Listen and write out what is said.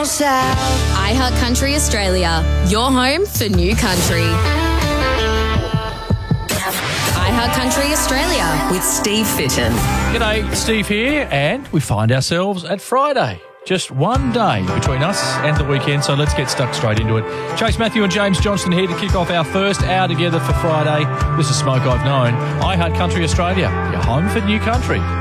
iHeart Country Australia, your home for new country. iHeart Country Australia with Steve Fitton. G'day, Steve here, and we find ourselves at Friday. Just one day between us and the weekend, so let's get stuck straight into it. Chase Matthew and James Johnston here to kick off our first hour together for Friday. This is Smoke I've Known. iHeart Country Australia, your home for new country.